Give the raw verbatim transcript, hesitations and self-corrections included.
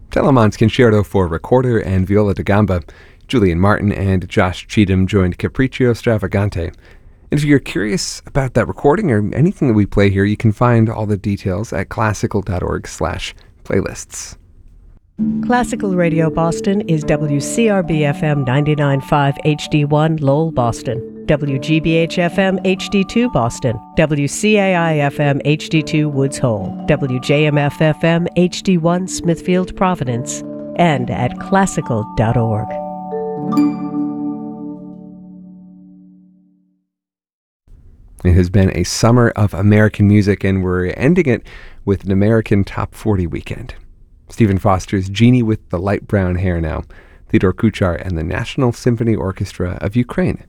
Telemann's Concerto for Recorder and Viola da Gamba. Julian Martin and Josh Cheatham joined Capriccio Stravagante. And if you're curious about that recording or anything that we play here, you can find all the details at classical.org slash playlists. Classical Radio Boston is W C R B F M ninety-nine point five H D one Lowell, Boston, W G B H F M H D two Boston, W C A I F M H D two Woods Hole, W J M F F M H D one Smithfield, Providence, and at classical dot org. It has been a summer of American music, and we're ending it with an American Top forty weekend. Stephen Foster's Jeannie with the Light Brown Hair Now, Theodore Kuchar and the National Symphony Orchestra of Ukraine.